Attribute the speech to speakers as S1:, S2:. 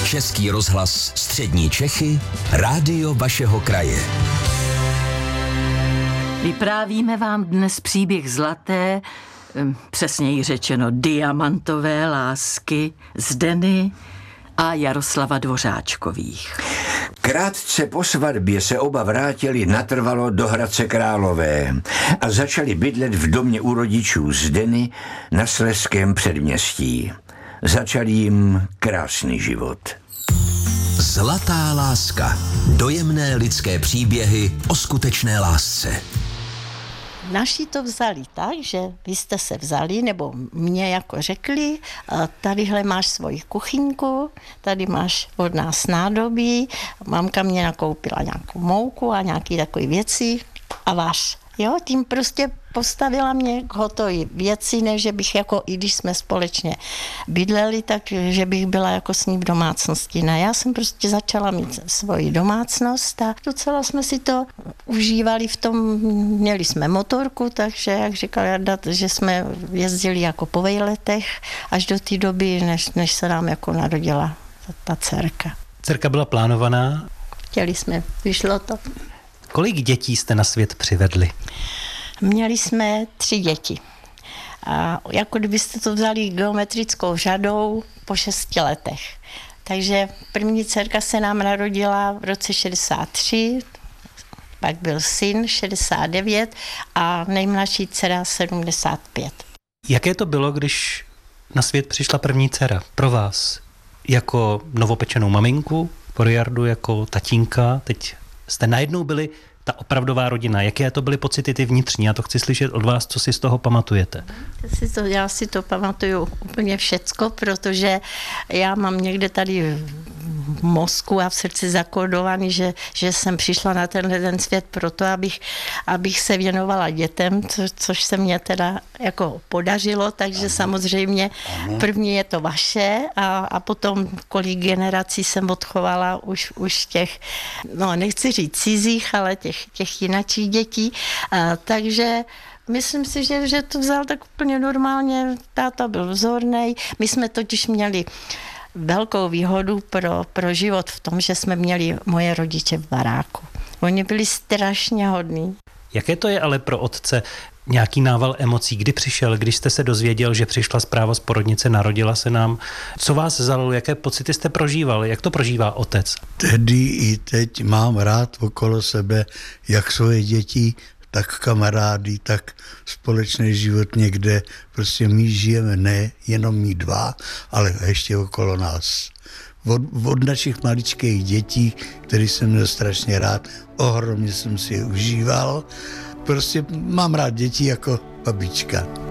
S1: Český rozhlas Střední Čechy, rádio vašeho kraje.
S2: Vyprávíme vám dnes příběh zlaté, přesněji řečeno diamantové lásky Zdeny a Jaroslava Dvořáčkových.
S3: Krátce po svatbě se oba vrátili natrvalo do Hradce Králové a začali bydlet v domě u rodičů Zdeny na Slezském předměstí. Začal jim krásný život.
S1: Zlatá láska. Dojemné lidské příběhy o skutečné lásce.
S4: Naši to vzali tak, že vy jste se vzali, nebo mě jako řekli, tadyhle máš svoji kuchyňku, tady máš od nás nádobí, mamka mě nakoupila nějakou mouku a nějaké takové věci a váš. Jo, tím prostě postavila mě k hotové věci, ne, že bych jako, i když jsme společně bydleli, tak že bych byla jako s ní v domácnosti. Ne, já jsem prostě začala mít svoji domácnost a docela jsme si to užívali v tom, měli jsme motorku, takže, jak říkal Jarda, že jsme jezdili jako po vejletech až do té doby, než se nám jako narodila ta dcerka.
S5: Dcerka byla plánovaná?
S4: Chtěli jsme, vyšlo to.
S5: Kolik dětí jste na svět přivedli?
S4: Měli jsme 3 děti. A jako kdybyste to vzali geometrickou řadou po 6 letech. Takže první dcerka se nám narodila v roce 63, pak byl syn 69 a nejmladší dcera 75.
S5: Jaké to bylo, když na svět přišla první dcera pro vás? Jako novopečenou maminku, pro Jardu jako tatínka, teď jste najednou byli ta opravdová rodina. Jaké to byly pocity ty vnitřní? Já to chci slyšet od vás, co si z toho pamatujete.
S4: Já si to pamatuju úplně všecko, protože já mám někde tady v mozku a v srdci zakódovaný, že jsem přišla na tenhle svět proto, abych se věnovala dětem, což se mně teda jako podařilo, takže samozřejmě první je to vaše a potom kolik generací jsem odchovala už těch, no nechci říct cizích, ale těch jinačích dětí, takže myslím si, že to vzal tak úplně normálně, táta byl vzornej, my jsme totiž měli velkou výhodu pro život v tom, že jsme měli moje rodiče v baráku. Oni byli strašně hodní.
S5: Jaké to je ale pro otce nějaký nával emocí? Kdy přišel, když jste se dozvěděl, že přišla zpráva z porodnice, narodila se nám? Co vás zalilo? Jaké pocity jste prožíval? Jak to prožívá otec?
S6: Tedy i teď mám rád okolo sebe jak svoje děti, tak kamarády, tak společný život někde. Prostě my žijeme ne jenom my dva, ale ještě okolo nás. Od našich maličkých dětí, který jsem měl strašně rád, ohromně jsem si je užíval. Prostě mám rád děti jako babička.